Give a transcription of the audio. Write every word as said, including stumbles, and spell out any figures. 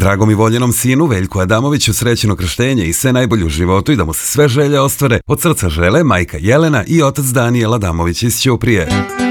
Dragom i voljenom sinu Veljku Adamoviću srećeno krštenje i sve najbolje u životu i da mu se sve želje ostvare od srca žele majka Jelena i otac Danijel Adamović iz Ćuprije.